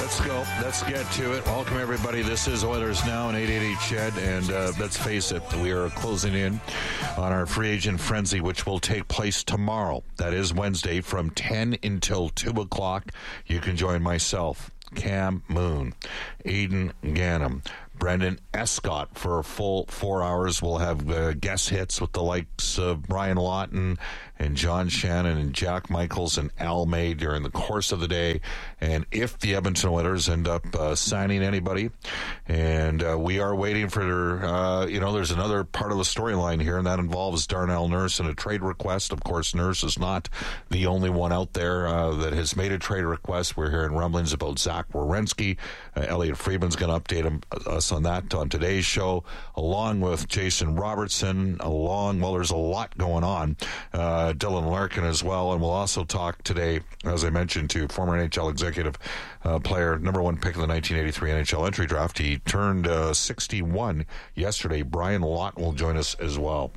let's go. Let's get to it. Welcome, everybody. This is Oilers Now on 880 CHED, and let's face it, we are closing in on our free agent frenzy, which will take place tomorrow. That is Wednesday from 10 until 2 o'clock. You can join myself, Cam Moon, Aidan Ganem, Brendan Escott for a full 4 hours. We'll have guest hits with the likes of Brian Lawton and John Shannon and Jack Michaels and Al May during the course of the day. And if the Edmonton Oilers end up signing anybody, and we are waiting for there's another part of the storyline here, and that involves Darnell Nurse and a trade request. Of course, Nurse is not the only one out there that has made a trade request. We're hearing rumblings about Zach Werenski. Elliot Friedman's going to update us on that on today's show, along with Jason Robertson. There's a lot going on. Dylan Larkin as well, and we'll also talk today, as I mentioned, to former NHL executive player, number one pick in the 1983 NHL entry draft. He turned 61 yesterday. Brian Lawton will join us as well.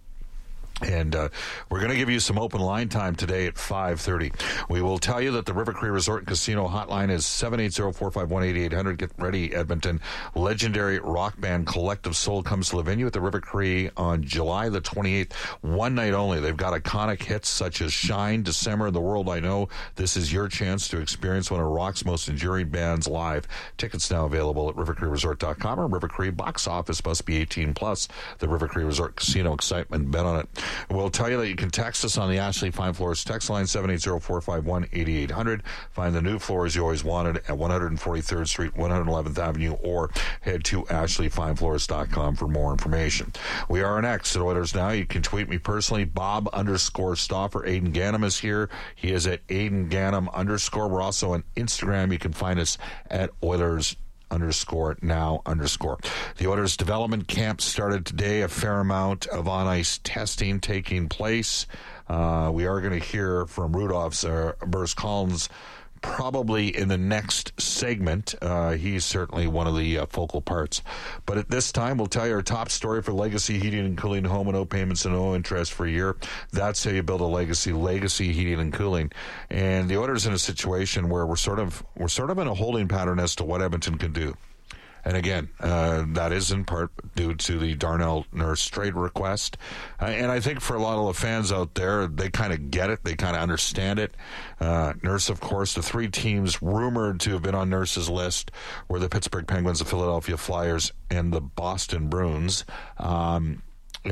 And we're going to give you some open line time today at 5:30. We will tell you that the River Cree Resort and Casino hotline is 780-451-8800. Get ready, Edmonton. Legendary rock band Collective Soul comes to the venue at the River Cree on July the 28th. One night only. They've got iconic hits such as Shine, December, and The World I Know. This is your chance to experience one of rock's most enduring bands live. Tickets now available at rivercreeresort.com or River Cree. Box office must be 18 plus. The River Cree Resort Casino excitement. Bet on it. We'll tell you that you can text us on the Ashley Fine Floors text line, 780-451-8800. Find the new floors you always wanted at 143rd Street, 111th Avenue, or head to ashleyfinefloors.com for more information. We are on X at Oilers Now. You can tweet me personally, Bob_Stauffer. Aidan Ganem is here. He is at Aidan Ganem_. We're also on Instagram. You can find us at Oilers _now_. The Oilers development camp started today. A fair amount of on-ice testing taking place. We are going to hear from Rudolph's Burst Collins probably in the next segment. He's certainly one of the focal parts. But at this time, we'll tell you our top story for Legacy Heating and Cooling, home and no payments and no interest for a year. That's how you build a legacy Heating and Cooling. And the Oilers in a situation where we're sort of in a holding pattern as to what Edmonton can do. And again, that is in part due to the Darnell Nurse trade request. And I think for a lot of the fans out there, they kind of get it. They kind of understand it. Nurse, of course, the three teams rumored to have been on Nurse's list were the Pittsburgh Penguins, the Philadelphia Flyers, and the Boston Bruins. And,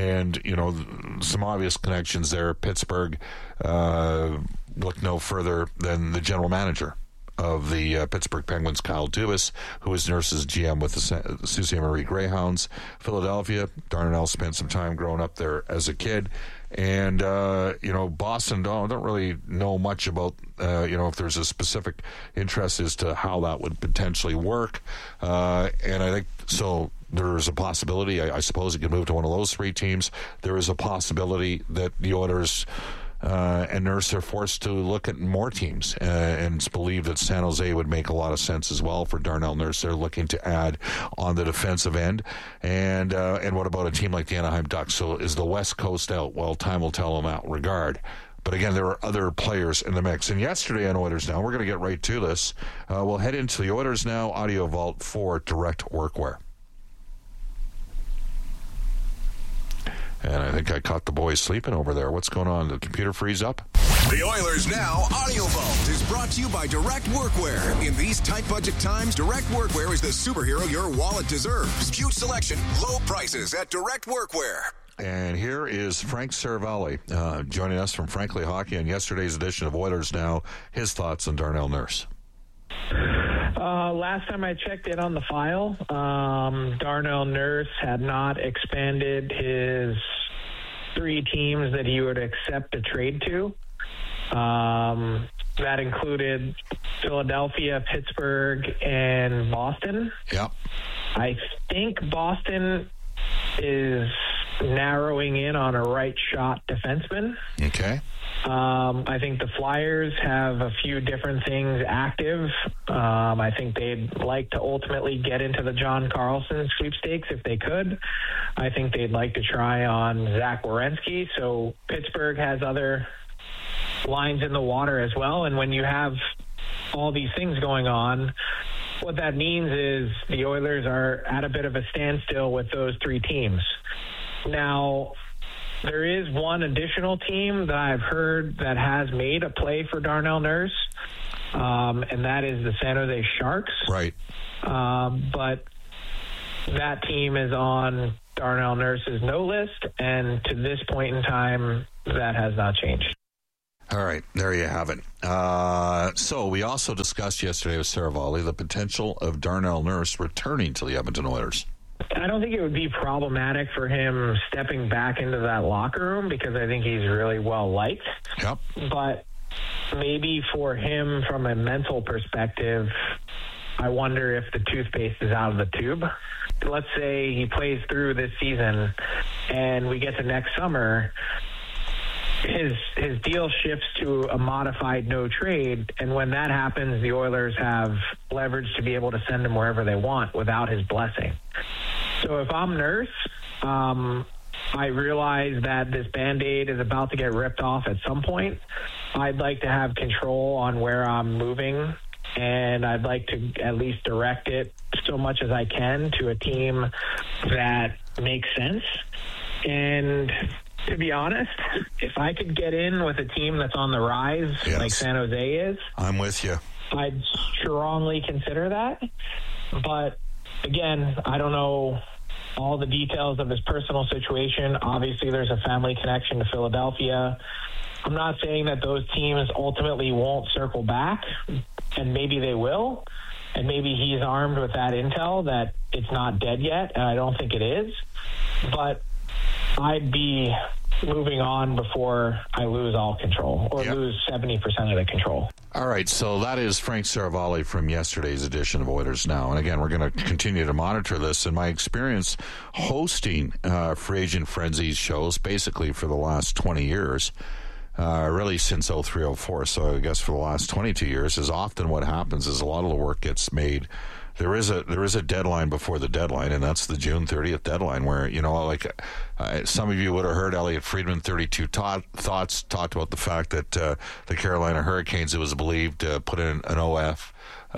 some obvious connections there. Pittsburgh looked no further than the general manager of the Pittsburgh Penguins, Kyle Dubas, who is Nurse's GM with the Sault Ste. Marie Greyhounds. Philadelphia, Darnell spent some time growing up there as a kid. And, Boston, don't really know much about, if there's a specific interest as to how that would potentially work. And I think so. There's a possibility, I suppose it could move to one of those three teams. There is a possibility that the Oilers and Nurse are forced to look at more teams and believe that San Jose would make a lot of sense as well for Darnell Nurse. They're looking to add on the defensive end. And what about a team like the Anaheim Ducks? So is the West Coast out? Well, time will tell them out regard. But again, there are other players in the mix. And yesterday on Oilers Now, we're going to get right to this. We'll head into the Oilers Now audio vault for Direct Workwear. And I think I caught the boys sleeping over there. What's going on? The computer freeze up? The Oilers Now Audio Vault is brought to you by Direct Workwear. In these tight budget times, Direct Workwear is the superhero your wallet deserves. Huge selection, low prices at Direct Workwear. And here is Frank Seravalli joining us from Frankly Hockey on yesterday's edition of Oilers Now. His thoughts on Darnell Nurse. Last time I checked in on the file, Darnell Nurse had not expanded his three teams that he would accept a trade to. That included Philadelphia, Pittsburgh, and Boston. Yep. I think Boston is narrowing in on a right shot defenseman. Okay. I think the Flyers have a few different things active. I think they'd like to ultimately get into the John Carlson sweepstakes if they could. I think they'd like to try on Zach Werenski. So Pittsburgh has other lines in the water as well. And when you have all these things going on, what that means is the Oilers are at a bit of a standstill with those three teams. Now, there is one additional team that I've heard that has made a play for Darnell Nurse, and that is the San Jose Sharks. Right. But that team is on Darnell Nurse's no list, and to this point in time, that has not changed. All right, there you have it. So we also discussed yesterday with Saravalli the potential of Darnell Nurse returning to the Edmonton Oilers. I don't think it would be problematic for him stepping back into that locker room because I think he's really well liked. Yep. But maybe for him, from a mental perspective, I wonder if the toothpaste is out of the tube. Let's say he plays through this season and we get to next summer, his deal shifts to a modified no trade, and when that happens, the Oilers have leverage to be able to send him wherever they want without his blessing. So if I'm Nurse, I realize that this Band-Aid is about to get ripped off at some point. I'd like to have control on where I'm moving, and I'd like to at least direct it so much as I can to a team that makes sense. And to be honest, if I could get in with a team that's on the rise, like San Jose is, I'm with you. I'd strongly consider that. But again, I don't know all the details of his personal situation. Obviously, there's a family connection to Philadelphia. I'm not saying that those teams ultimately won't circle back, and maybe they will. And maybe he's armed with that intel that it's not dead yet, and I don't think it is. But I'd be moving on before I lose all control or lose 70% of the control. All right, so that is Frank Saravalli from yesterday's edition of Oilers Now. And again, we're going to continue to monitor this. In my experience hosting Free Agent Frenzy's shows basically for the last 20 years, really since 03-04, so I guess for the last 22 years, is often what happens is a lot of the work gets made. There is a deadline before the deadline, and that's the June 30th deadline where, you know, like some of you would have heard Elliot Friedman, 32 Thoughts, talked about the fact that the Carolina Hurricanes, it was believed, put in an OF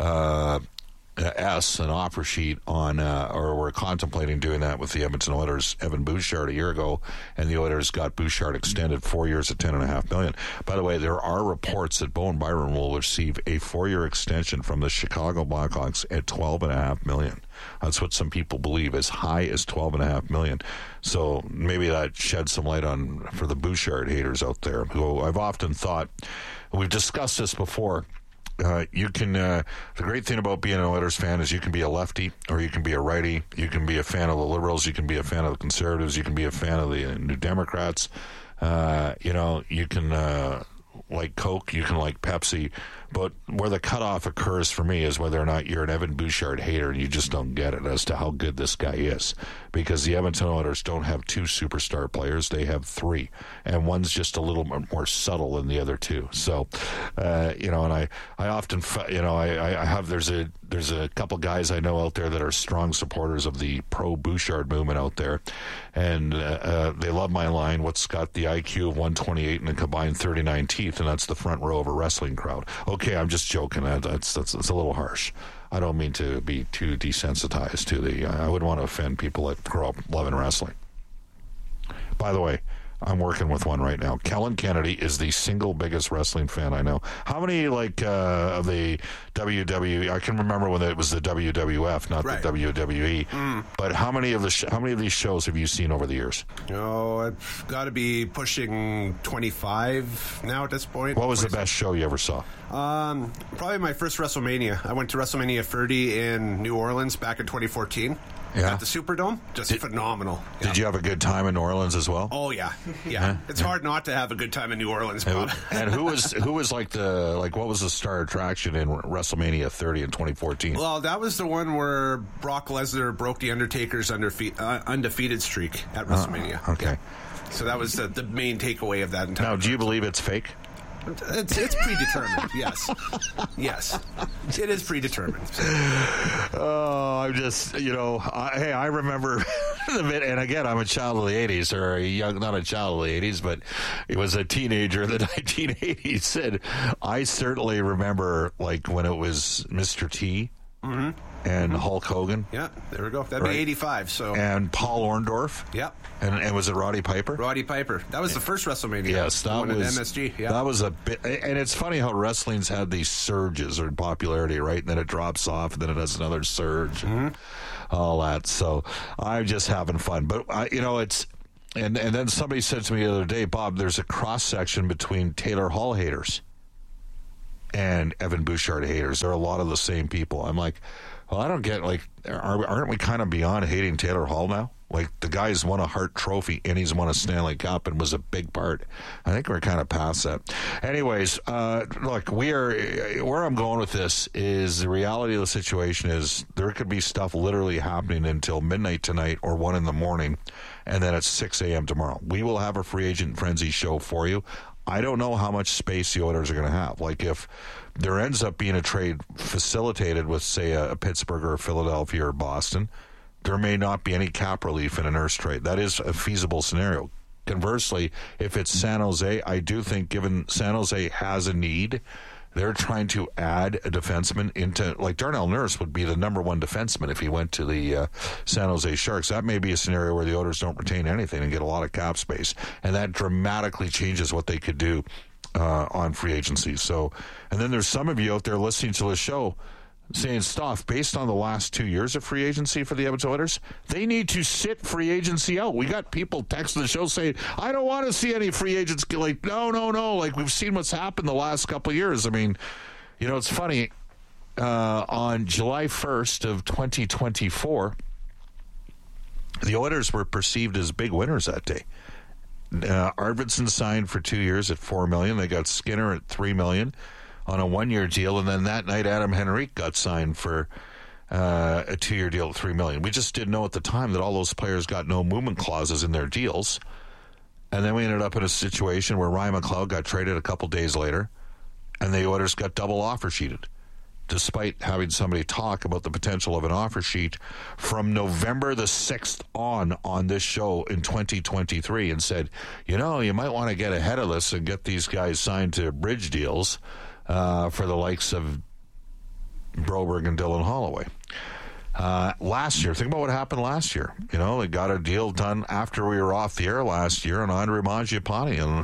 an offer sheet on, or were contemplating doing that with the Edmonton Oilers, Evan Bouchard, a year ago, and the Oilers got Bouchard extended 4 years at $10.5 million. By the way, there are reports that Bowen Byram will receive a 4-year extension from the Chicago Blackhawks at $12.5 million. That's what some people believe, as high as $12.5 million. So maybe that sheds some light on for the Bouchard haters out there, who I've often thought, we've discussed this before. You can. The great thing about being an Oilers fan is you can be a lefty or you can be a righty. You can be a fan of the Liberals. You can be a fan of the Conservatives. You can be a fan of the New Democrats. You know, you can like Coke. You can like Pepsi. But where the cutoff occurs for me is whether or not you're an Evan Bouchard hater and you just don't get it as to how good this guy is. Because the Edmonton Oilers don't have 2 superstar players. They have 3. And one's just a little more subtle than the other 2. So, you know, and I often, you know, I have, there's a couple guys I know out there that are strong supporters of the pro-Bouchard movement out there. And they love my line, what's got the IQ of 128 and a combined 39 teeth, and that's the front row of a wrestling crowd. Okay, I'm just joking. That's a little harsh. I don't mean to be too desensitized to the... I wouldn't want to offend people that grow up loving wrestling. By the way, I'm working with one right now. Kellen Kennedy is the single biggest wrestling fan I know. How many, like, of the WWE... I can remember when it was the WWF, not the WWE. But how many of these shows have you seen over the years? Oh, I've got to be pushing 25 now at this point. What was the best show you ever saw? Probably my first WrestleMania. I went to WrestleMania 30 in New Orleans back in 2014. Yeah. At the Superdome. Just phenomenal. Yeah. Did you have a good time in New Orleans as well? Oh, yeah. Yeah. It's hard not to have a good time in New Orleans, Bob. And who was what was the star attraction in WrestleMania 30 in 2014? Well, that was the one where Brock Lesnar broke the Undertaker's undefeated streak at WrestleMania. Okay. Yeah. So that was the main takeaway of that entire Now, do you believe it's fake? It's predetermined, yes. Yes. It is predetermined. Oh, I'm just, you know, I remember the bit, and again, I'm a child of the 80s, or not a child of the 80s, but it was a teenager in the 1980s, and I certainly remember, like, when it was Mr. T, and Hulk Hogan. Yeah, there we go. That'd be 85. So and Paul Orndorff. Yep. And was it Roddy Piper? Roddy Piper. That was the first WrestleMania. Yes, that was MSG. Yeah. That was a bit. And it's funny how wrestling's had these surges in popularity, right? And then it drops off, and then it has another surge, and all that. So I'm just having fun. But it's. And then somebody said to me the other day, Bob, there's a cross section between Taylor Hall haters and Evan Bouchard haters. They're a lot of the same people. I'm like, well, I don't get, like, aren't we kind of beyond hating Taylor Hall now? Like, the guy's won a Hart Trophy and he's won a Stanley Cup and was a big part. I think we're kind of past that. Anyways, look, where I'm going with this is the reality of the situation is there could be stuff literally happening until midnight tonight or 1 in the morning, and then it's 6 a.m. tomorrow. We will have a Free Agent Frenzy show for you. I don't know how much space the Oilers are going to have. Like, if there ends up being a trade facilitated with, say, a Pittsburgh or Philadelphia or Boston, there may not be any cap relief in a nurse trade. That is a feasible scenario. Conversely, if it's San Jose, I do think, given San Jose has a need, they're trying to add a defenseman into, like, Darnell Nurse would be the number one defenseman if he went to the San Jose Sharks. That may be a scenario where the Oilers don't retain anything and get a lot of cap space, and that dramatically changes what they could do on free agency. So, and then there's some of you out there listening to the show saying, stuff, based on the last 2 years of free agency for the Edmonton Oilers, they need to sit free agency out. We got people texting the show saying, I don't want to see any free agents. Like, no. Like, we've seen what's happened the last couple of years. I mean, it's funny. On July 1st of 2024, the Oilers were perceived as big winners that day. Arvidsson signed for 2 years at $4 million. They got Skinner at $3 million. On a 1-year deal, and then that night Adam Henrique got signed for a 2-year deal at $3 million. We just didn't know at the time that all those players got no movement clauses in their deals, and then we ended up in a situation where Ryan McLeod got traded a couple days later, and the Oilers got double offer sheeted, despite having somebody talk about the potential of an offer sheet from November the 6th on this show in 2023, and said, you might want to get ahead of this and get these guys signed to bridge deals for the likes of Broberg and Dylan Holloway. Last year, think about what happened last year. They got a deal done after we were off the air last year on Andre Mangiapane, and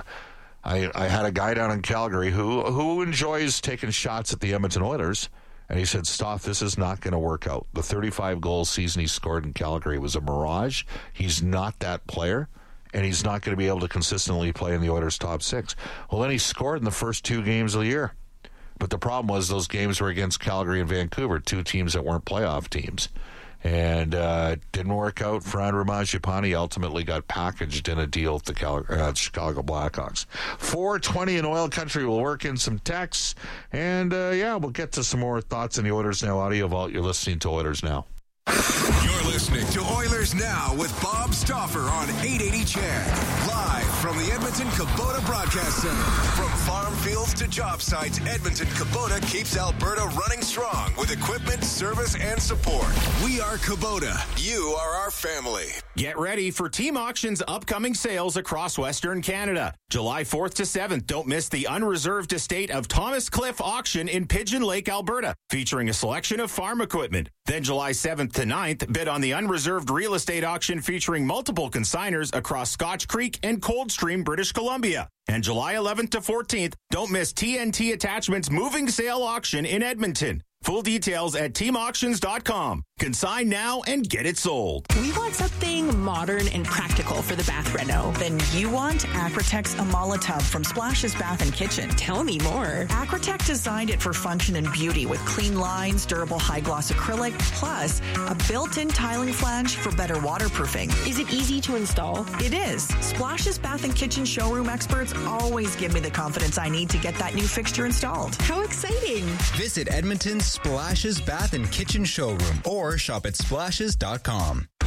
I had a guy down in Calgary who enjoys taking shots at the Edmonton Oilers, and he said, Stoff, this is not going to work out. The 35-goal season he scored in Calgary was a mirage. He's not that player, and he's not going to be able to consistently play in the Oilers' top six. Well, then he scored in the first 2 games of the year. But the problem was those games were against Calgary and Vancouver, 2 teams that weren't playoff teams. And it didn't work out for Andre Mangiapane. He ultimately got packaged in a deal with the Chicago Blackhawks. 4:20 in Oil Country. We'll work in some texts. And, we'll get to some more thoughts in the Oilers Now audio vault. You're listening to Oilers Now. You're listening to Oilers Now with Bob Stauffer on 880 CHED. Live from the Edmonton Kubota Broadcast Center. From farm fields to job sites, Edmonton Kubota keeps Alberta running strong with equipment, service, and support. We are Kubota. You are our family. Get ready for Team Auction's upcoming sales across Western Canada. July 4th to 7th, don't miss the unreserved estate of Thomas Cliff Auction in Pigeon Lake, Alberta, featuring a selection of farm equipment. Then July 7th to 9th, bid on the unreserved real estate auction featuring multiple consigners across Scotch Creek and Coldstream, British Columbia. And July 11th to 14th, don't miss TNT Attachments moving sale auction in Edmonton. Full details at teamauctions.com. Consign now and get it sold. We want something modern and practical for the bath reno. Then you want Aquatex Amala Tub from Splashes Bath and Kitchen. Tell me more. Aquatech designed it for function and beauty with clean lines, durable high-gloss acrylic, plus a built-in tiling flange for better waterproofing. Is it easy to install? It is. Splashes Bath and Kitchen showroom experts always give me the confidence I need to get that new fixture installed. How exciting! Visit Edmonton's Splashes Bath and Kitchen showroom or shop at splashes.com.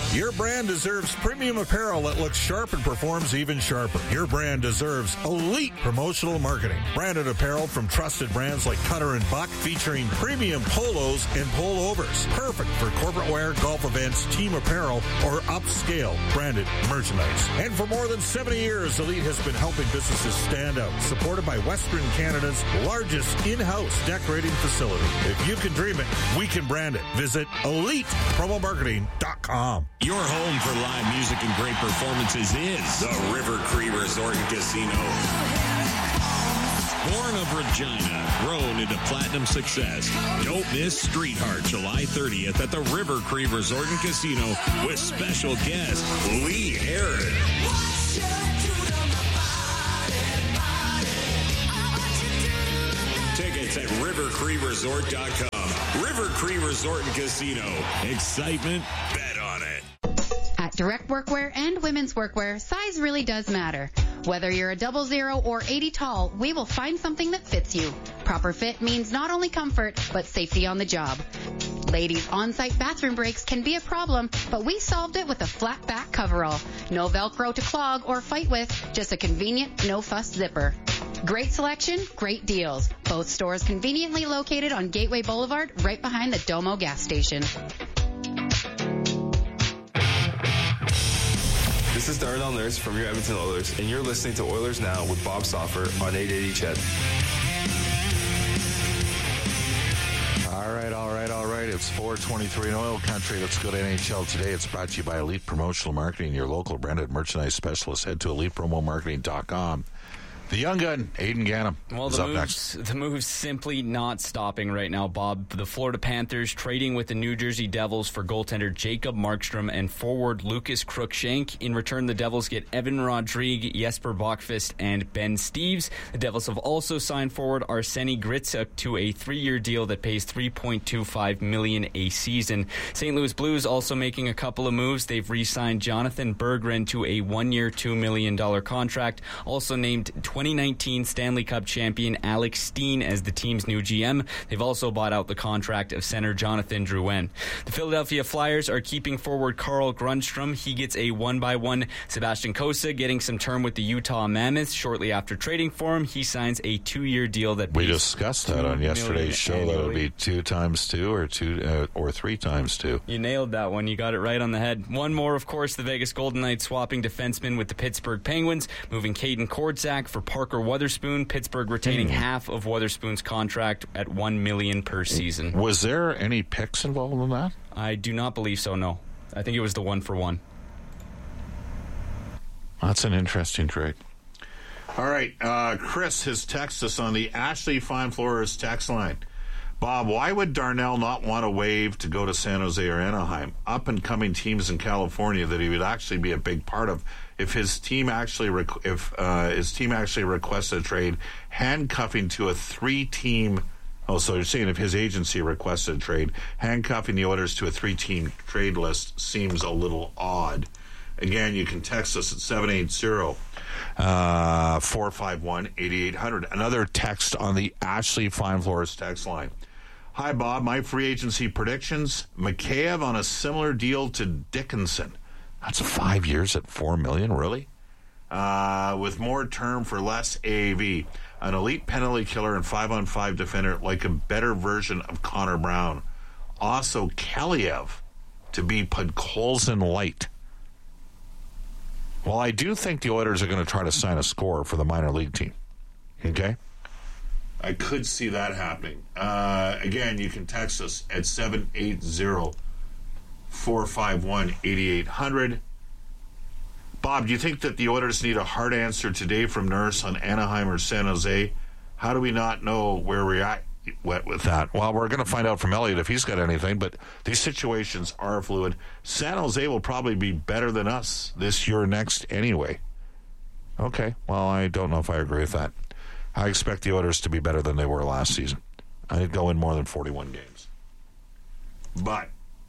Your brand deserves premium apparel that looks sharp and performs even sharper. Your brand deserves elite promotional marketing. Branded apparel from trusted brands like Cutter and Buck, featuring premium polos and pullovers. Perfect for corporate wear, golf events, team apparel, or upscale branded merchandise. And for more than 70 years, Elite has been helping businesses stand out, supported by Western Canada's largest in-house decorating facility. If you can dream it, we can brand it. Visit ElitePromoMarketing.com. Your home for live music and great performances is the River Cree Resort and Casino. Born of Regina, grown into platinum success. Don't miss Street Heart July 30th at the River Cree Resort and Casino with special guest Lee Aaron. Tickets at rivercreeresort.com. River Cree Resort and Casino. Excitement, bet on it. At Direct Workwear and Women's Workwear, size really does matter. Whether you're a 00 or 80 tall, we will find something that fits you. Proper fit means not only comfort, but safety on the job. Ladies, on-site bathroom breaks can be a problem, but we solved it with a flat back coverall. No Velcro to clog or fight with, just a convenient, no-fuss zipper. Great selection, great deals. Both stores conveniently located on Gateway Boulevard, right behind the Domo gas station. This is Darnell Nurse from your Edmonton Oilers, and you're listening to Oilers Now with Bob Stauffer on 880 CHED. All right. It's 4:23 in oil country. Let's go to NHL Today. It's brought to you by Elite Promotional Marketing, your local branded merchandise specialist. Head to ElitePromoMarketing.com. The young gun, Aiden Ghanem, is up next. The move's simply not stopping right now, Bob. The Florida Panthers trading with the New Jersey Devils for goaltender Jacob Markstrom and forward Lucas Cruikshank. In return, the Devils get Evan Rodrigue, Jesper Bokvist, and Ben Steeves. The Devils have also signed forward Arseny Gritsuk to a 3-year deal that pays $3.25 million a season. St. Louis Blues also making a couple of moves. They've re-signed Jonathan Berggren to a 1-year, $2 million contract. Also named 2019 Stanley Cup champion Alex Steen as the team's new GM. They've also bought out the contract of center Jonathan Drouin. The Philadelphia Flyers are keeping forward Carl Grundstrom. He gets a 1-by-1. Sebastian Cossa getting some term with the Utah Mammoths. Shortly after trading for him, he signs a 2-year deal that we discussed that on yesterday's show. Annually. That would be 2 times 2 or 3 times 2. You nailed that one. You got it right on the head. One more, of course, the Vegas Golden Knights swapping defensemen with the Pittsburgh Penguins, moving Caden Korczak for Parker Wotherspoon. Pittsburgh retaining half of Wotherspoon's contract at $1 million per season. Was there any picks involved in that? I do not believe so, no. I think it was the 1-for-1. That's an interesting trade. All right, Chris has texted us on the Ashley Fine Floors text line. Bob, why would Darnell not want to waive to go to San Jose or Anaheim? Up-and-coming teams in California that he would actually be a big part of. If his team actually requests a trade, handcuffing to a 3-team. Oh, so you're saying if his agency requested a trade, handcuffing the Oilers to a 3-team trade list seems a little odd. Again, you can text us at 780-451-8800. Another text on the Ashley Fine Floors text line. Hi, Bob. My free agency predictions. Mikheyev on a similar deal to Dickinson. That's 5 years at $4 million, really? With more term for less AAV. An elite penalty killer and 5-on-5 defender, like a better version of Connor Brown. Also, Kaliev to be Podkolzin light. Well, I do think the Oilers are going to try to sign a scorer for the minor league team. Okay? I could see that happening. Again, you can text us at 780-451-8800. Bob, do you think that the Oilers need a hard answer today from Nurse on Anaheim or San Jose? How do we not know where we're at with that? Well, we're going to find out from Elliot if he's got anything, but these situations are fluid. San Jose will probably be better than us this year next anyway. Okay, well, I don't know if I agree with that. I expect the Oilers to be better than they were last season. I'd go in more than 41 games. But,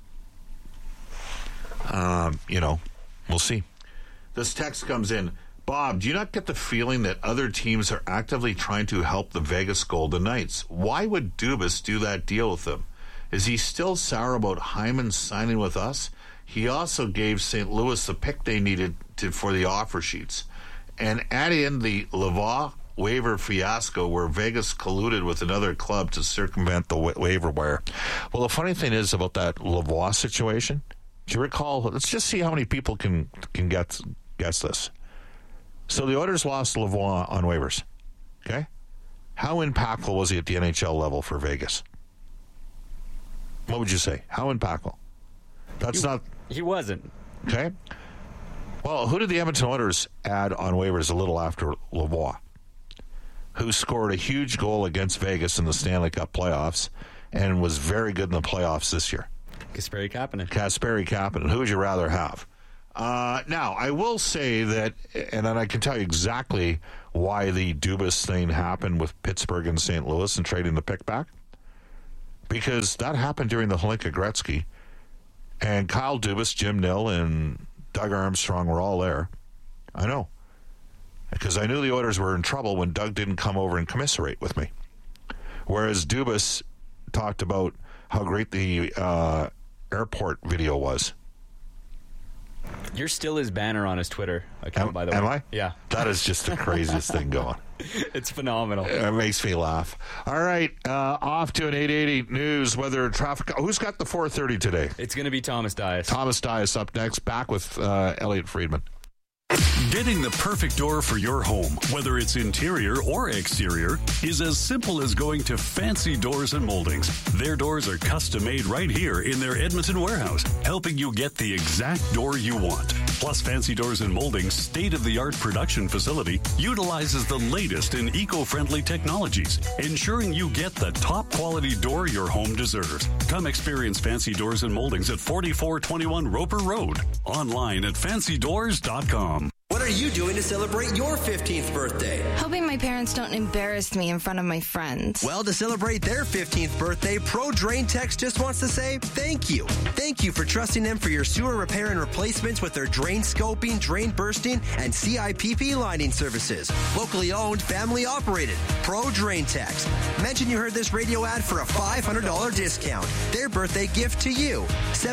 we'll see. This text comes in. Bob, do you not get the feeling that other teams are actively trying to help the Vegas Golden Knights? Why would Dubas do that deal with them? Is he still sour about Hyman signing with us? He also gave St. Louis the pick they needed for the offer sheets. And add in the Lavoie waiver fiasco where Vegas colluded with another club to circumvent the waiver wire. Well, the funny thing is about that Lavoie situation, do you recall? Let's just see how many people can guess this. So the Oilers lost Lavoie on waivers. Okay? How impactful was he at the NHL level for Vegas? What would you say? How impactful? He wasn't. Okay. Well, who did the Edmonton Oilers add on waivers a little after Lavoie? Who scored a huge goal against Vegas in the Stanley Cup playoffs and was very good in the playoffs this year? Kasperi Kapanen. Who would you rather have? Now, I will say that, and then I can tell you exactly why the Dubas thing happened with Pittsburgh and St. Louis and trading the pick back. Because that happened during the Hlinka Gretzky. And Kyle Dubas, Jim Nill, and Doug Armstrong were all there. I know. Because I knew the Oilers were in trouble when Doug didn't come over and commiserate with me. Whereas Dubas talked about how great the airport video was. You're still his banner on his Twitter account, by the way. Am I? Yeah. That is just the craziest thing going. It's phenomenal. It makes me laugh. All right, off to an 880 news weather traffic. Who's got the 4:30 today? It's going to be Thomas Dias. Thomas Dias up next. Back with Elliot Friedman. Getting the perfect door for your home, whether it's interior or exterior, is as simple as going to Fancy Doors and Moldings. Their doors are custom made right here in their Edmonton warehouse, helping you get the exact door you want. Plus, Fancy Doors and Moldings' state-of-the-art production facility utilizes the latest in eco-friendly technologies, ensuring you get the top-quality door your home deserves. Come experience Fancy Doors and Moldings at 4421 Roper Road. Online at fancydoors.com. What are you doing to celebrate your 15th birthday? Hoping my parents don't embarrass me in front of my friends. Well, to celebrate their 15th birthday, Pro Drain Techs just wants to say thank you. Thank you for trusting them for your sewer repair and replacements with their drain scoping, drain bursting, and CIPP lining services. Locally owned, family operated. Pro Drain Techs. Mention you heard this radio ad for a $500 discount. Their birthday gift to you.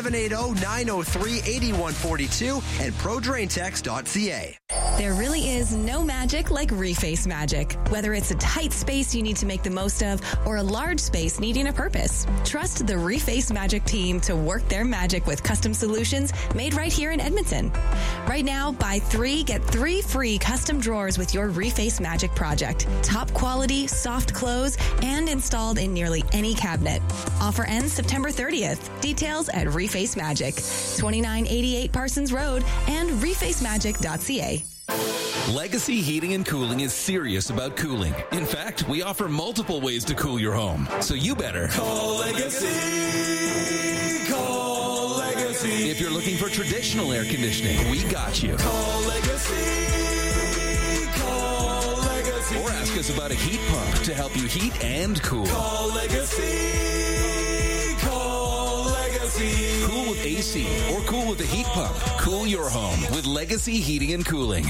780-903-8142 and ProDrainTechs.ca. There really is no magic like Reface magic. Whether it's a tight space you need to make the most of or a large space needing a purpose, trust the Reface Magic team to work their magic with custom solutions made right here in Edmonton. Right now, buy 3, get 3 free custom drawers with your Reface Magic project. Top quality, soft close, and installed in nearly any cabinet. Offer ends September 30th. Details at Reface Magic, 2988 Parsons Road and refacemagic.ca. Legacy Heating and Cooling is serious about cooling. In fact, we offer multiple ways to cool your home. So you better call Legacy. Call Legacy. If you're looking for traditional air conditioning, we got you. Call Legacy. Call Legacy. Or ask us about a heat pump to help you heat and cool. Call Legacy. Call Legacy. Cool with AC or cool with a heat pump. Cool your home with Legacy Heating and Cooling.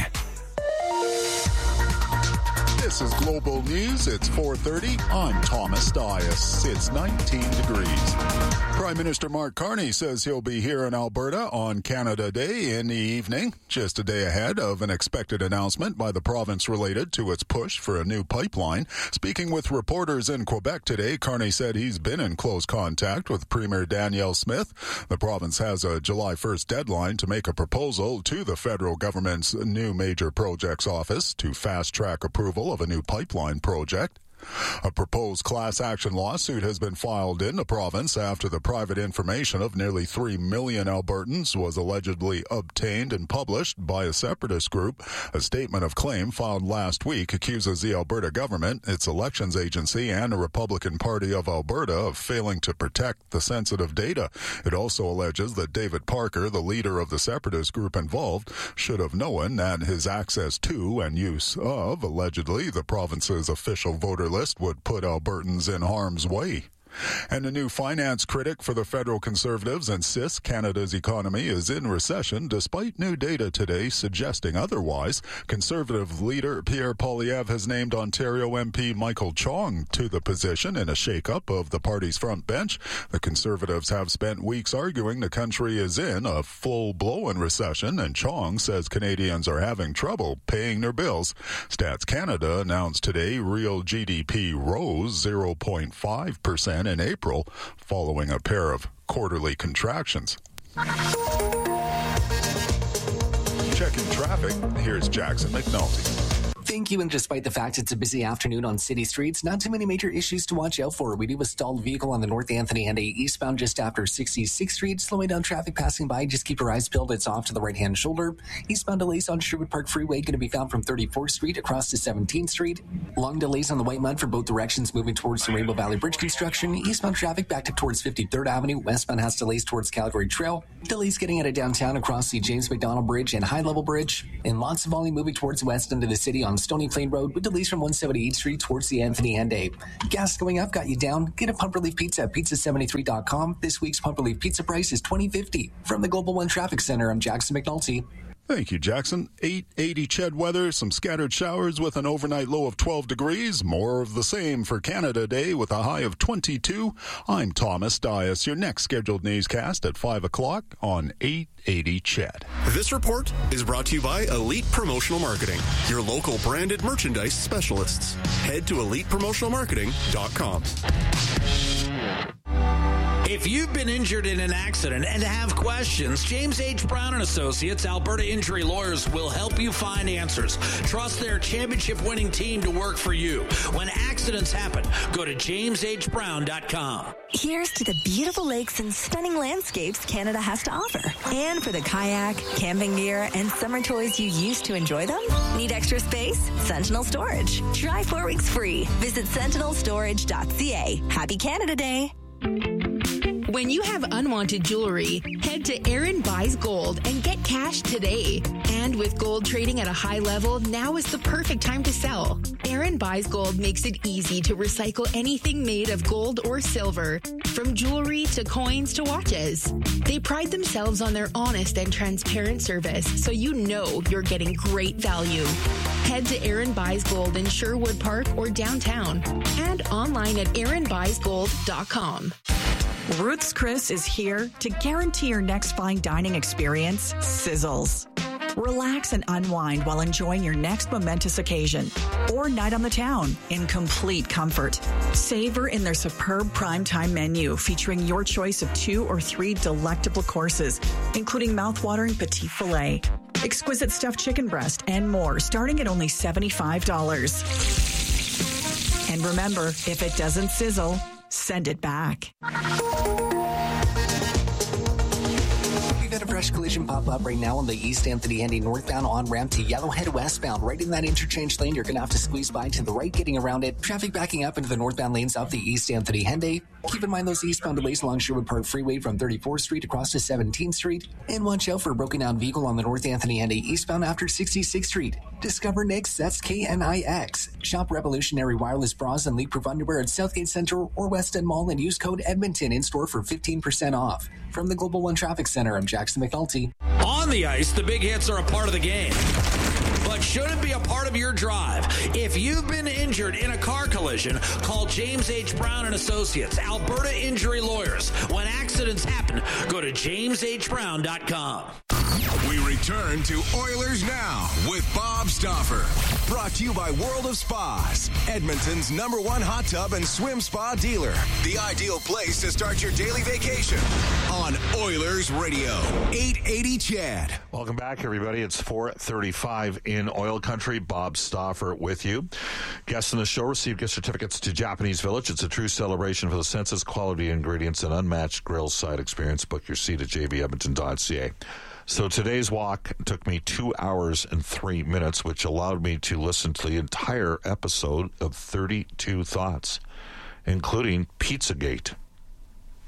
This is Global News. It's 4:30. I'm Thomas Dias. It's 19 degrees. Prime Minister Mark Carney says he'll be here in Alberta on Canada Day in the evening, just a day ahead of an expected announcement by the province related to its push for a new pipeline. Speaking with reporters in Quebec today, Carney said he's been in close contact with Premier Danielle Smith. The province has a July 1st deadline to make a proposal to the federal government's new major projects office to fast-track approval of a new pipeline project. A proposed class action lawsuit has been filed in the province after the private information of nearly 3 million Albertans was allegedly obtained and published by a separatist group. A statement of claim filed last week accuses the Alberta government, its elections agency, and the Republican Party of Alberta of failing to protect the sensitive data. It also alleges that David Parker, the leader of the separatist group involved, should have known that his access to and use of, allegedly, the province's official voter list would put Albertans in harm's way. And a new finance critic for the federal Conservatives insists Canada's economy is in recession despite new data today suggesting otherwise. Conservative leader Pierre Poilievre has named Ontario MP Michael Chong to the position in a shake-up of the party's front bench. The Conservatives have spent weeks arguing the country is in a full-blown recession, and Chong says Canadians are having trouble paying their bills. Stats Canada announced today real GDP rose 0.5% in April, following a pair of quarterly contractions. Checking traffic, here's Jackson McNulty. Thank you, and despite the fact it's a busy afternoon on city streets, not too many major issues to watch out for. We do a stalled vehicle on the North Anthony Henday eastbound just after 66th Street, slowing down traffic passing by. Just keep your eyes peeled. It's off to the right-hand shoulder. Eastbound delays on Sherwood Park Freeway going to be found from 34th Street across to 17th Street. Long delays on the White Mud for both directions moving towards the Rainbow Valley Bridge construction. Eastbound traffic backed up towards 53rd Avenue. Westbound has delays towards Calgary Trail. Delays getting out of downtown across the James McDonald Bridge and High Level Bridge. And lots of volume moving towards the west end of the city on Stony Plain Road, with delays from 178th Street towards the Anthony Henday. Gas going up got you down. Get a Pump Relief Pizza at pizza73.com. This week's Pump Relief Pizza price is $20.50. From the Global One Traffic Center, I'm Jackson McNulty. Thank you, Jackson. 880 Ched weather, some scattered showers with an overnight low of 12 degrees. More of the same for Canada Day with a high of 22. I'm Thomas Dias. Your next scheduled newscast at 5 o'clock on 880 Ched. This report is brought to you by Elite Promotional Marketing, your local branded merchandise specialists. Head to elitepromotionalmarketing.com. If you've been injured in an accident and have questions, James H. Brown & Associates, Alberta Injury Lawyers, will help you find answers. Trust their championship-winning team to work for you. When accidents happen, go to jameshbrown.com. Here's to the beautiful lakes and stunning landscapes Canada has to offer. And for the kayak, camping gear, and summer toys you used to enjoy them? Need extra space? Sentinel Storage. Try 4 weeks free. Visit sentinelstorage.ca. Happy Canada Day. When you have unwanted jewelry, head to Aaron Buys Gold and get cash today. And with gold trading at a high level, now is the perfect time to sell. Aaron Buys Gold makes it easy to recycle anything made of gold or silver, from jewelry to coins to watches. They pride themselves on their honest and transparent service, so you know you're getting great value. Head to Aaron Buys Gold in Sherwood Park or downtown, and online at aaronbuysgold.com. Ruth's Chris is here to guarantee your next fine dining experience sizzles. Relax and unwind while enjoying your next momentous occasion or night on the town in complete comfort. Savor in their superb primetime menu featuring your choice of 2 or 3 delectable courses, including mouth-watering petite filet, exquisite stuffed chicken breast, and more, starting at only $75. And remember, if it doesn't sizzle, send it back. We've had a fresh collision pop up right now on the East Anthony Henday northbound on-ramp to Yellowhead westbound. Right in that interchange lane, you're going to have to squeeze by to the right, getting around it. Traffic backing up into the northbound lanes of the East Anthony Henday. Keep in mind those eastbound delays along Sherwood Park Freeway from 34th Street across to 17th Street. And watch out for a broken down vehicle on the North Anthony Henday eastbound after 66th Street. Discover Nix, that's KNIX. Shop Revolutionary Wireless Bras and Leap Proof Underwear at Southgate Center or West End Mall and use code Edmonton in store for 15% off. From the Global One Traffic Center, I'm Jackson McNulty. On the ice, the big hits are a part of the game, but shouldn't be a part of your drive. If you've been injured in a car collision, call James H. Brown & Associates, Alberta Injury Lawyers. When accidents happen, go to jameshbrown.com. We return to Oilers Now with Bob Stauffer. Brought to you by World of Spas, Edmonton's #1 hot tub and swim spa dealer. The ideal place to start your daily vacation on Oilers Radio, 880 Ched. Welcome back, everybody. It's 4:35 in Oil Country. Bob Stauffer with you. Guests on the show receive gift certificates to Japanese Village. It's a true celebration for the senses, quality ingredients, and unmatched grill side experience. Book your seat at jvedmonton.ca. So today's walk took me 2 hours and 3 minutes, which allowed me to listen to the entire episode of 32 Thoughts, including Pizzagate.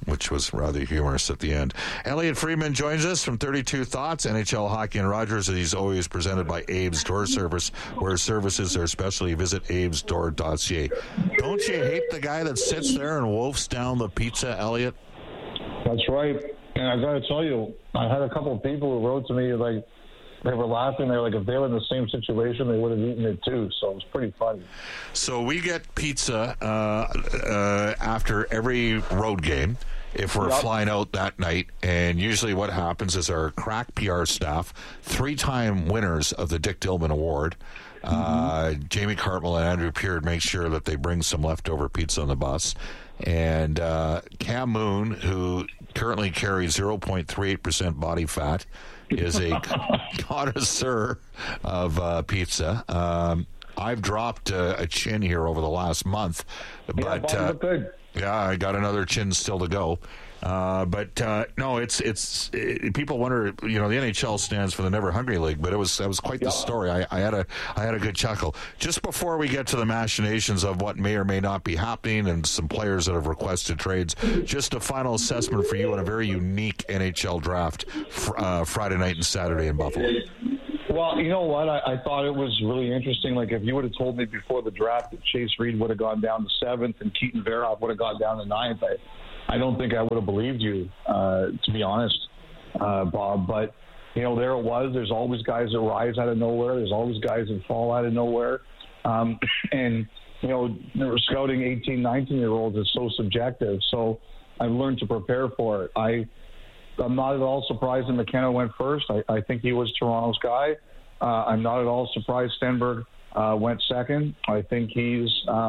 which was rather humorous at the end. Elliot Friedman joins us from 32 Thoughts, NHL Hockey and Rogers. He's always presented by Abe's Door Service, where services are specially. Visit abesdoor.ca. Don't you hate the guy that sits there and wolfs down the pizza, Elliot? That's right. And I got to tell you, I had a couple of people who wrote to me, like, they were laughing. They were like, if they were in the same situation, they would have eaten it too. So it was pretty funny. So we get pizza after every road game if we're flying out that night. And usually what happens is our crack PR staff, 3-time winners of the Dick Dillman Award, Jamie Cartmell and Andrew Peard, make sure that they bring some leftover pizza on the bus. And Cam Moon, who currently carries 0.38% body fat, is a connoisseur of pizza. I've dropped a chin here over the last month, but I got another chin still to go. No, it's people wonder. The NHL stands for the Never Hungry League, but that was quite the story. I had a good chuckle. Just before we get to the machinations of what may or may not be happening and some players that have requested trades, just a final assessment for you on a very unique NHL draft Friday night and Saturday in Buffalo. Well, you know what? I thought it was really interesting. Like, if you would have told me before the draft that Chase Reed would have gone down to 7th and Keaton Verhoff would have gone down to 9th, I don't think I would have believed you, to be honest, Bob. But, there it was. There's always guys that rise out of nowhere. There's always guys that fall out of nowhere. And, scouting 18, 19-year-olds is so subjective. So I've learned to prepare for it. I'm not at all surprised that McKenna went first. I think he was Toronto's guy. I'm not at all surprised Stenberg went second. I think he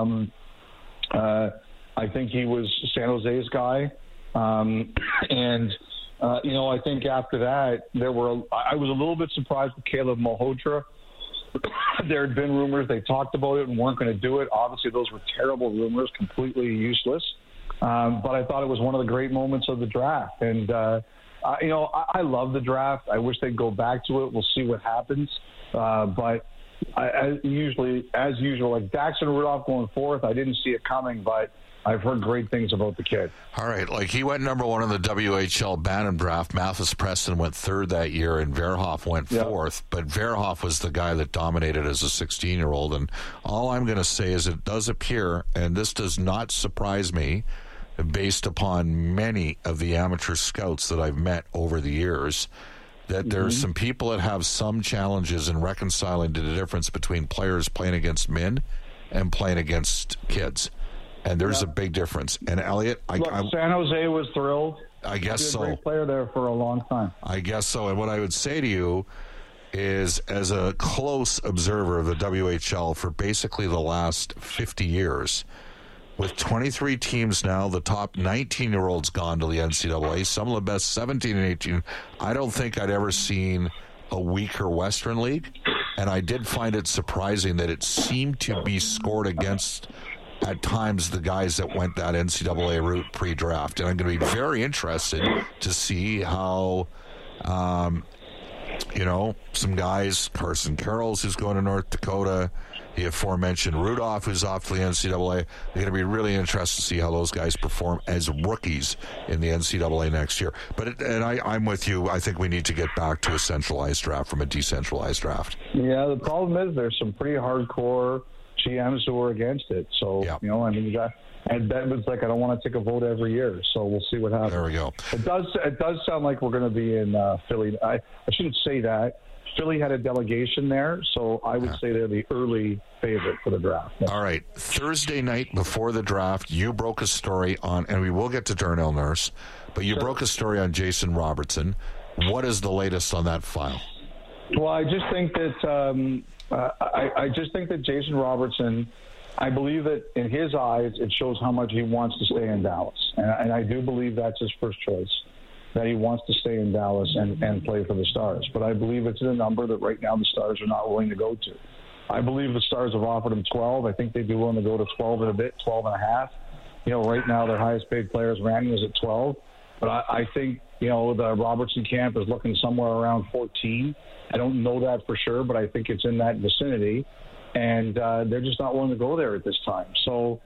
was San Jose's guy. I think after that, I was a little bit surprised with Caleb Malhotra. There had been rumors. They talked about it and weren't going to do it. Obviously, those were terrible rumors, completely useless. But I thought it was one of the great moments of the draft. And, I love the draft. I wish they'd go back to it. We'll see what happens. But as usual, like Daxton Rudolph going fourth, I didn't see it coming, but I've heard great things about the kid. All right. Like, he went number 1 in the WHL Bantam draft. Mathis Preston went 3rd that year, and Verhoff went 4th. But Verhoff was the guy that dominated as a 16-year-old. And all I'm going to say is it does appear, and this does not surprise me, based upon many of the amateur scouts that I've met over the years, that there's some people that have some challenges in reconciling to the difference between players playing against men and playing against kids. And there's a big difference. And Elliot, San Jose was thrilled. I guess so. Great player there for a long time. I guess so. And what I would say to you is, as a close observer of the WHL for basically the last 50 years, with 23 teams now, the top 19-year-olds gone to the NCAA, some of the best 17 and 18, I don't think I'd ever seen a weaker Western League. And I did find it surprising that it seemed to be scored against, at times, the guys that went that NCAA route pre-draft. And I'm going to be very interested to see how, some guys, Carson Carrolls, who's going to North Dakota, the aforementioned Rudolph, who's off to the NCAA. They're going to be really interested to see how those guys perform as rookies in the NCAA next year. I'm with you. I think we need to get back to a centralized draft from a decentralized draft. Yeah, the problem is there's some pretty hardcore GMs who are against it. So, and that was like, I don't want to take a vote every year. So we'll see what happens. There we go. It does sound like we're going to be in Philly. I shouldn't say that. Philly had a delegation there, so I would say they're the early favorite for the draft. All right. Thursday night before the draft, you broke a story on, and we will get to Darnell Nurse, but you broke a story on Jason Robertson. What is the latest on that file? Well, I just think that I just think that Jason Robertson, I believe that in his eyes, it shows how much he wants to stay in Dallas, and I do believe that's his first choice, that he wants to stay in Dallas and play for the Stars. But I believe it's in a number that right now the Stars are not willing to go to. I believe the Stars have offered him 12. I think they'd be willing to go to 12 and a bit, 12 and a half. Right now their highest paid players, Randy, is at 12. But I think, the Robertson camp is looking somewhere around 14. I don't know that for sure, but I think it's in that vicinity. And they're just not willing to go there at this time. So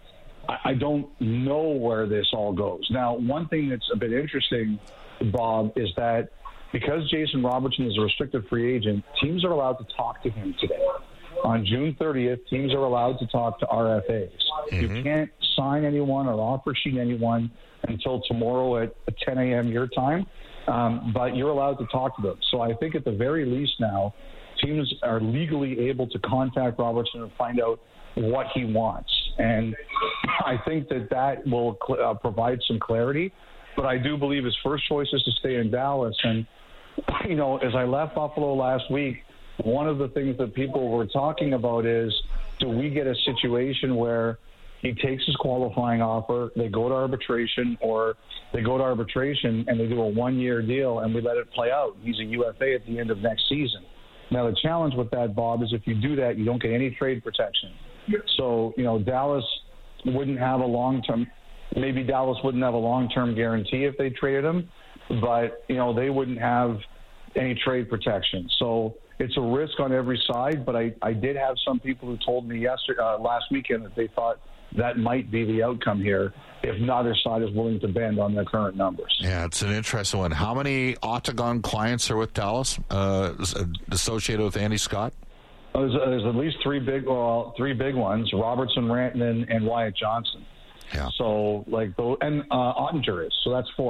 I don't know where this all goes. Now, one thing that's a bit interesting, Bob, is that because Jason Robertson is a restricted free agent, teams are allowed to talk to him today. On June 30th, teams are allowed to talk to RFAs. You can't sign anyone or offer sheet anyone until tomorrow at 10 a.m. your time, but you're allowed to talk to them. So I think at the very least now, teams are legally able to contact Robertson and find out what he wants. And I think that will provide some clarity. But I do believe his first choice is to stay in Dallas. And, as I left Buffalo last week, one of the things that people were talking about is, do we get a situation where he takes his qualifying offer, they go to arbitration, or they go to arbitration and they do a one-year deal and we let it play out? He's a UFA at the end of next season. Now, the challenge with that, Bob, is if you do that, you don't get any trade protection. So, Dallas wouldn't have a long-term – maybe Dallas wouldn't have a long-term guarantee if they traded him, but, they wouldn't have any trade protection. So it's a risk on every side, but I did have some people who told me last weekend that they thought that might be the outcome here if neither side is willing to bend on their current numbers. Yeah, it's an interesting one. How many Octagon clients are with Dallas associated with Andy Scott? There's at least three big ones: Robertson, Rantanen, and Wyatt Johnson. Yeah. So and Ottinger is. So that's 4.